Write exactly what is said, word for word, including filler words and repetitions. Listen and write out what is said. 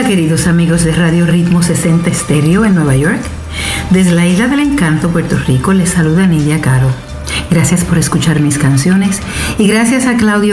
queridos amigos de Radio Ritmo sesenta Estéreo en Nueva York. Desde la Isla del Encanto, Puerto Rico, les saluda Nidia Caro. Gracias por escuchar mis canciones y gracias a Claudio